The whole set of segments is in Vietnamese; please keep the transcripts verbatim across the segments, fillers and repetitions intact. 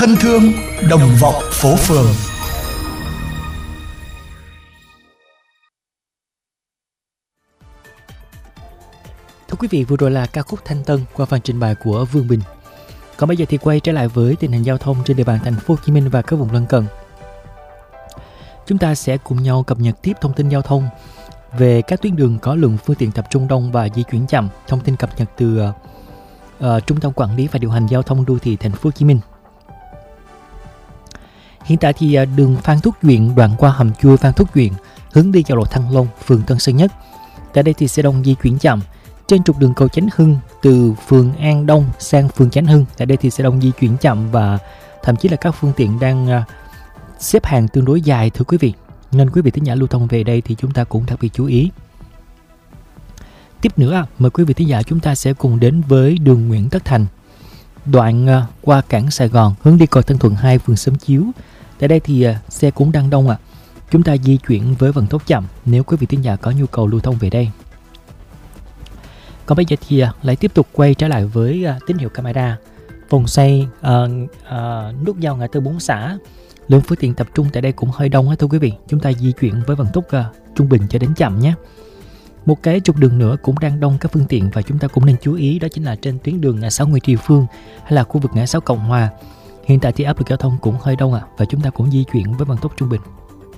Thân thương đồng vọng phố phường. Thưa quý vị, vừa rồi là ca khúc Thanh Tân qua phần trình bày của Vương Bình. Còn bây giờ thì quay trở lại với tình hình giao thông trên địa bàn thành phố Hồ Chí Minh và các vùng lân cận. Chúng ta sẽ cùng nhau cập nhật tiếp thông tin giao thông về các tuyến đường có lượng phương tiện tập trung đông và di chuyển chậm. Thông tin cập nhật từ uh, Trung tâm Quản lý và Điều hành Giao thông Đô thị thành phố Hồ Chí Minh. Hiện tại thì uh, đường Phan Thúc Duyện đoạn qua hầm chui Phan Thúc Duyện hướng đi giao lộ Thăng Long, phường Tân Sơn Nhất. Tại đây thì xe đông di chuyển chậm. Trên trục đường cầu Chánh Hưng từ phường An Đông sang phường Chánh Hưng, tại đây thì xe đông di chuyển chậm và thậm chí là các phương tiện đang uh, xếp hàng tương đối dài, thưa quý vị. Nên quý vị thính giả lưu thông về đây thì chúng ta cũng đặc biệt chú ý. Tiếp nữa, mời quý vị thính giả chúng ta sẽ cùng đến với đường Nguyễn Tất Thành, đoạn uh, qua cảng Sài Gòn hướng đi cầu Tân Thuận hai, phường Xóm Chiếu. Tại đây thì uh, xe cũng đang đông ạ. À. Chúng ta di chuyển với vận tốc chậm nếu quý vị thính giả có nhu cầu lưu thông về đây. Còn bây giờ thì uh, lại tiếp tục quay trở lại với uh, tín hiệu camera. Vòng xoay uh, uh, nút giao ngã tư bốn xã, lượng phương tiện tập trung tại đây cũng hơi đông á, thưa quý vị. Chúng ta di chuyển với vận tốc uh, trung bình cho đến chậm nhé. Một cái trục đường nữa cũng đang đông các phương tiện và chúng ta cũng nên chú ý, đó chính là trên tuyến đường ngã sáu Nguyễn Tri Phương hay là khu vực ngã sáu Cộng Hòa. Hiện tại thì áp lực giao thông cũng hơi đông ạ, à, và chúng ta cũng di chuyển với vận tốc trung bình.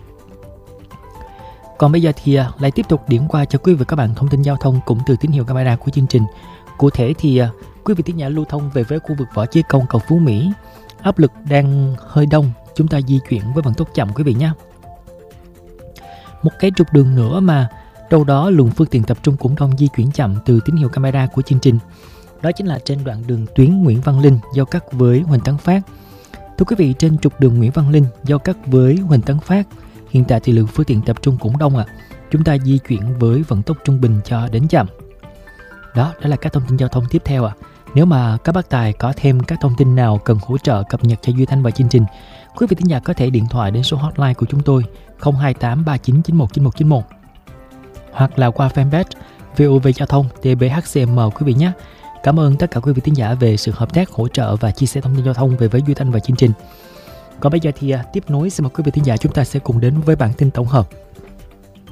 Còn bây giờ thì uh, lại tiếp tục điểm qua cho quý vị các bạn thông tin giao thông cũng từ tín hiệu camera của chương trình. Cụ thể thì uh, quý vị thính giả lưu thông về với khu vực Võ Chí Công, cầu Phú Mỹ, áp lực đang hơi đông, chúng ta di chuyển với vận tốc chậm quý vị nhé. Một cái trục đường nữa mà đâu đó lượng phương tiện tập trung cũng đông, di chuyển chậm từ tín hiệu camera của chương trình, đó chính là trên đoạn đường tuyến Nguyễn Văn Linh giao cắt với Huỳnh Tấn Phát. Thưa quý vị, trên trục đường Nguyễn Văn Linh giao cắt với Huỳnh Tấn Phát, hiện tại thì lượng phương tiện tập trung cũng đông ạ. À. Chúng ta di chuyển với vận tốc trung bình cho đến chậm. Đó, đó là các thông tin giao thông tiếp theo ạ. À. Nếu mà các bác tài có thêm các thông tin nào cần hỗ trợ cập nhật cho Duy Thanh và chương trình, quý vị thính giả có thể điện thoại đến số hotline của chúng tôi không hai tám ba chín chín một chín một chín một hoặc là qua fanpage vê o vê Giao thông tê bê hát xê em quý vị nhé. Cảm ơn tất cả quý vị thính giả về sự hợp tác, hỗ trợ và chia sẻ thông tin giao thông về với Duy Thanh và chương trình. Còn bây giờ thì tiếp nối, xin mời quý vị thính giả chúng ta sẽ cùng đến với bản tin tổng hợp